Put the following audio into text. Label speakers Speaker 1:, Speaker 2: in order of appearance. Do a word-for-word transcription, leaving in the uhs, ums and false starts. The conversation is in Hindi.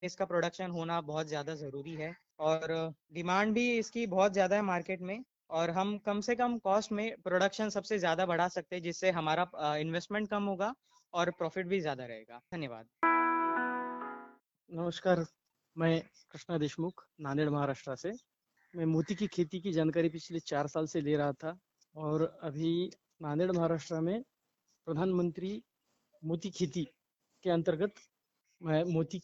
Speaker 1: इसका प्रोडक्शन होना बहुत ज़्यादा ज़रूरी है और डिमांड भी इसकी बहुत ज़्यादा है मार्केट में और हम कम से कम कॉस्ट में प्रोडक्शन सबसे ज़्यादा बढ़ा सकते हैं जिससे हमारा इन्वेस्टमेंट कम होगा और प्रॉफिट भी ज़्यादा रहेगा। धन्यवाद।
Speaker 2: नमस्कार, मैं कृष्णा देशमुख नांदेड़ महाराष्ट्र से। मैं मोती की खेती की जानकारी पिछले चार साल से ले रहा था और अभी नांदेड़ महाराष्ट्र में प्रधानमंत्री मोती खेती के अंतर्गत मैं मोती